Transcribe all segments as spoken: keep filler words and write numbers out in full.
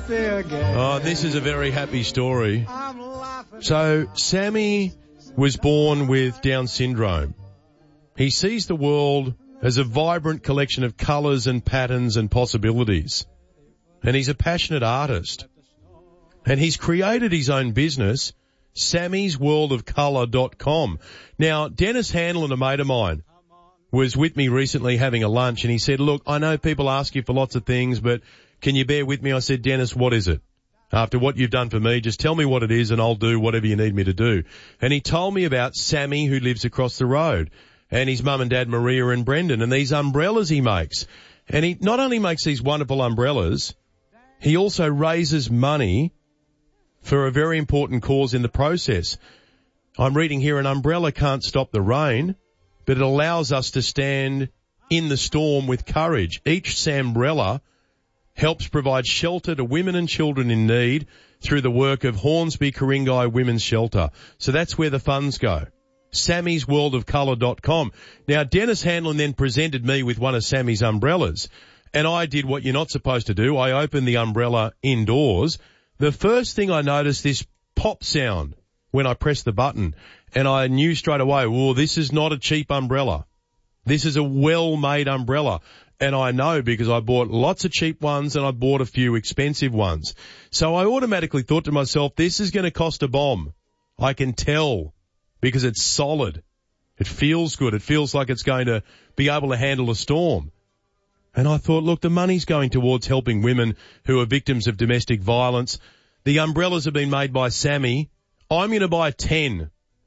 happy again. Oh, this is a very happy story. So, Sammy was born with Down syndrome. He sees the world as a vibrant collection of colours and patterns and possibilities. And he's a passionate artist. And he's created his own business, Sammy's World of Colour dot com. Now, Dennis Hanlon, a mate of mine, was with me recently having a lunch, and he said, look, I know people ask you for lots of things, but can you bear with me? I said, Dennis, what is it? After what you've done for me, just tell me what it is and I'll do whatever you need me to do. And he told me about Sammy, who lives across the road, and his mum and dad, Maria and Brendan, and these umbrellas he makes. And he not only makes these wonderful umbrellas, he also raises money for a very important cause in the process. I'm reading here, an umbrella can't stop the rain, but it allows us to stand in the storm with courage. Each Sambrella helps provide shelter to women and children in need through the work of Hornsby Ku-ring-gai Women's Shelter. So that's where the funds go. Sammy's World of Colour dot com. Now, Dennis Hanlon then presented me with one of Sammy's umbrellas, and I did what you're not supposed to do. I opened the umbrella indoors. The first thing I noticed, this pop sound when I pressed the button, and I knew straight away, well, this is not a cheap umbrella. This is a well-made umbrella. And I know because I bought lots of cheap ones and I bought a few expensive ones. So I automatically thought to myself, this is going to cost a bomb. I can tell because it's solid. It feels good. It feels like it's going to be able to handle a storm. And I thought, look, the money's going towards helping women who are victims of domestic violence. The umbrellas have been made by Sammy. I'm going to buy ten.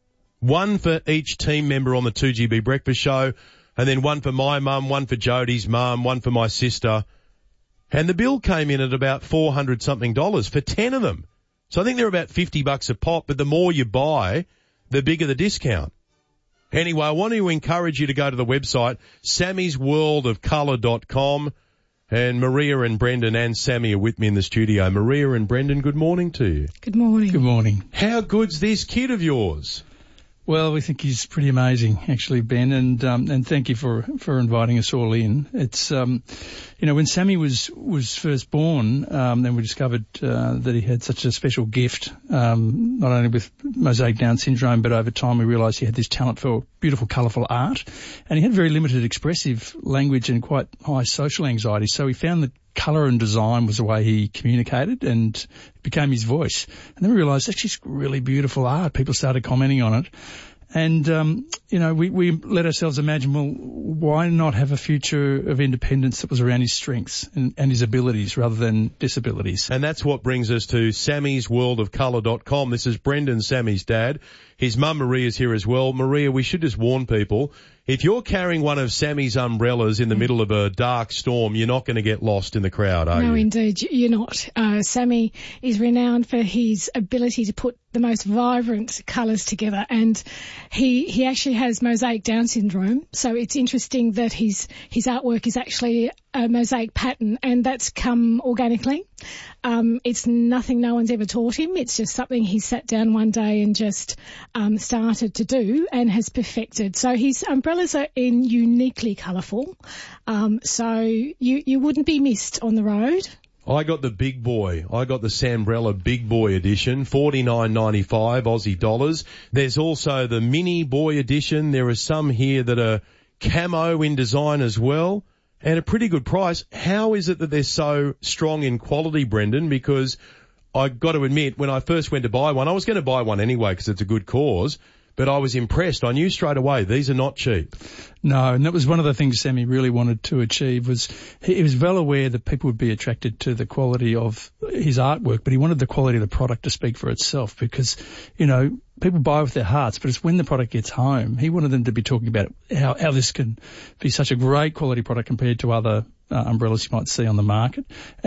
One for each team member on the two G B Breakfast Show, and then one for my mum, one for Jodie's mum, one for my sister. And the bill came in at about four hundred something dollars for ten of them. So I think they're about fifty bucks a pop, but the more you buy, the bigger the discount. Anyway, I want to encourage you to go to the website, Sammy's World of Colour dot com. And Maria and Brendan and Sammy are with me in the studio. Maria and Brendan, good morning to you. Good morning. Good morning. How good's this kid of yours? Well, we think he's pretty amazing, actually, Ben, and um, and thank you for, for inviting us all in. It's um, you know, when Sammy was was first born, um, then we discovered uh, that he had such a special gift, um, not only with mosaic Down syndrome, but over time we realised he had this talent for beautiful, colourful art, and he had very limited expressive language and quite high social anxiety. So we found that colour and design was the way he communicated, and it became his voice. And then we realised actually it's really beautiful art. People started commenting on it. And, um, you know, we, we let ourselves imagine, well, why not have a future of independence that was around his strengths and, and his abilities rather than disabilities? And that's what brings us to Sammy's World of Colour dot com. This is Brendan, Sammy's dad. His mum Maria's here as well. Maria, we should just warn people, if you're carrying one of Sammy's umbrellas in the middle of a dark storm, you're not going to get lost in the crowd, are no, you? No, indeed, you're not. Uh, Sammy is renowned for his ability to put the most vibrant colours together, and he he actually has mosaic Down syndrome, so it's interesting that his his artwork is actually a mosaic pattern, and that's come organically. Um, it's nothing no one's ever taught him. It's just something he sat down one day and just um, started to do and has perfected. So his umbrellas are in uniquely colourful, um, so you you wouldn't be missed on the road. I got the big boy. I got the Sambrella Big Boy Edition, forty-nine ninety-five Aussie dollars. There's also the Mini Boy Edition. There are some here that are camo in design as well, and a pretty good price. How is it that they're so strong in quality, Brendan? Because I got to admit, when I first went to buy one, I was going to buy one anyway because it's a good cause, but I was impressed. I knew straight away these are not cheap. No, and that was one of the things Sammy really wanted to achieve. Was he, he was well aware that people would be attracted to the quality of his artwork, but he wanted the quality of the product to speak for itself because, you know, people buy with their hearts, but it's when the product gets home. He wanted them to be talking about how, how this can be such a great quality product compared to other uh, umbrellas you might see on the market.